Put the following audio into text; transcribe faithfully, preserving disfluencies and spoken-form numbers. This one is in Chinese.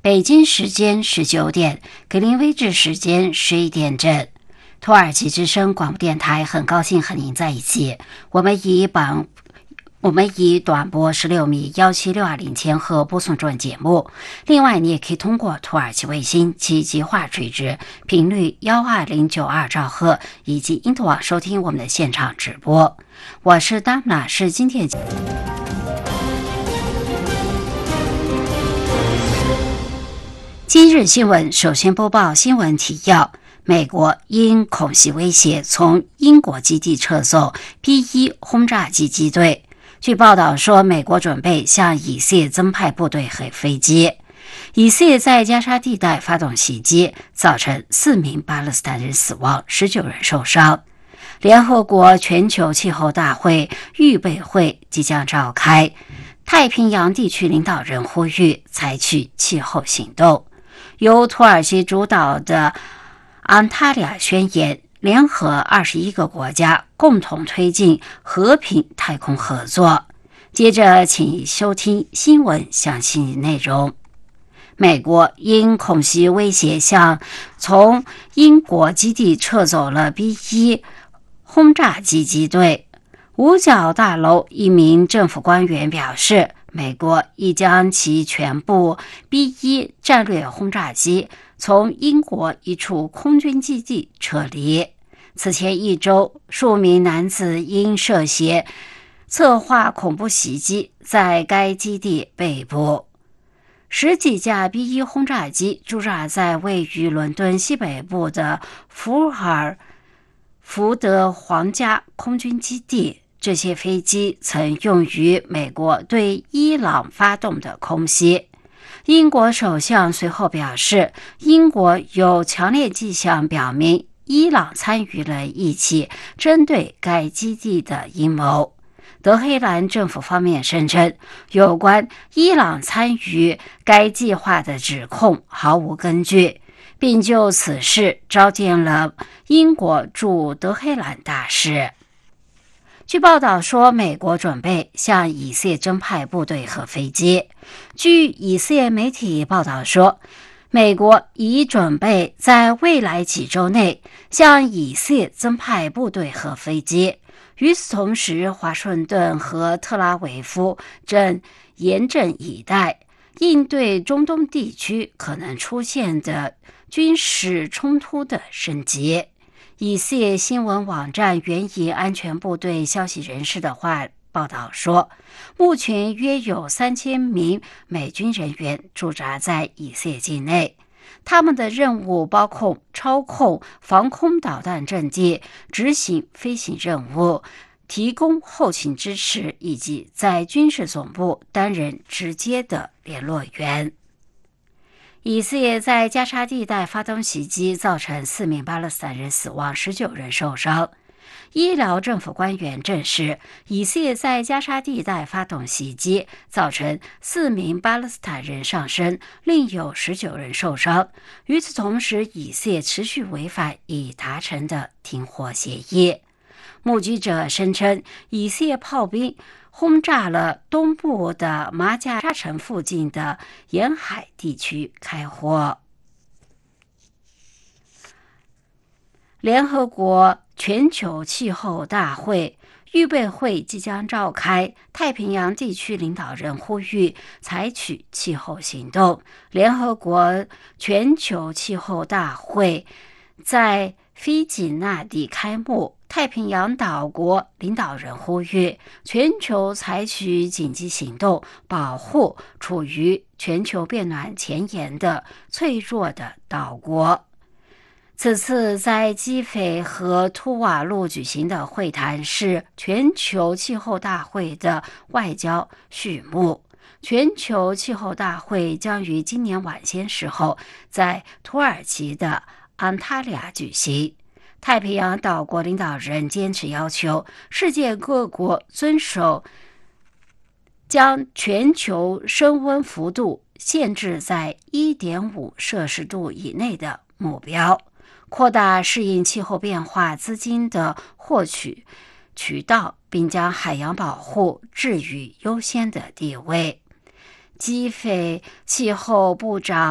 北京时间十九点，格林威治时间十一点整。土耳其之声广播电台很高兴和您在一起。我们以短我们以短波十六米一七六二零千赫播送中文节目。另外，你也可以通过土耳其卫星其极化垂直频率一二零九二兆赫以及因特网收听我们的现场直播。我是达姆娜，是今天的今日新闻。首先播报新闻提要：美国因恐袭威胁，从英国基地撤走 B 一 轰炸机机队。据报道说，美国准备向以色列增派部队和飞机。以色列在加沙地带发动袭击，造成四名巴勒斯坦人死亡，十九人受伤。联合国全球气候大会预备会即将召开，太平洋地区领导人呼吁采取气候行动。由土耳其主导的安塔利亚宣言联合二十一个国家共同推进和平太空合作。接着请收听新闻详细内容。美国因恐袭威胁，向从英国基地撤走了 B 一 轰炸机机队。五角大楼一名政府官员表示，美国已将其全部 B 一 战略轰炸机从英国一处空军基地撤离。此前一周，数名男子因涉嫌策划恐怖袭击在该基地被捕。十几架 B 一 轰炸机驻扎在位于伦敦西北部的福尔福德皇家空军基地。这些飞机曾用于美国对伊朗发动的空袭。英国首相随后表示，英国有强烈迹象表明伊朗参与了一起针对该基地的阴谋。德黑兰政府方面声称，有关伊朗参与该计划的指控毫无根据，并就此事召见了英国驻德黑兰大使。据报道说，美国准备向以色列增派部队和飞机。据以色列媒体报道说，美国已准备在未来几周内向以色列增派部队和飞机。与此同时，华盛顿和特拉维夫正严阵以待，应对中东地区可能出现的军事冲突的升级。以色列新闻网站援引安全部队消息人士的话报道说，目前约有三千名美军人员驻扎在以色列境内，他们的任务包括操控防空导弹阵地、执行飞行任务、提供后勤支持，以及在军事总部担任直接的联络员。以色列在加沙地带发动袭击，造成四名巴勒斯坦人死亡，十九人受伤。医疗政府官员证实，以色列在加沙地带发动袭击，造成四名巴勒斯坦人丧生，另有十九人受伤。与此同时，以色列持续违反已达成的停火协议。目击者声称，以色列炮兵轰炸了东部的马加沙城附近的沿海地区开火。联合国全球气候大会预备会即将召开，太平洋地区领导人呼吁采取气候行动。联合国全球气候大会在菲吉纳蒂开幕，太平洋岛国领导人呼吁全球采取紧急行动，保护处于全球变暖前沿的脆弱的岛国。此次在基斐和图瓦卢举行的会谈是全球气候大会的外交序幕。全球气候大会将于今年晚些时候在土耳其的安塔利亚举行。太平洋岛国领导人坚持要求世界各国遵守将全球升温幅度限制在 一点五 摄氏度以内的目标，扩大适应气候变化资金的获取渠道，并将海洋保护置于优先的地位。基斐气候部长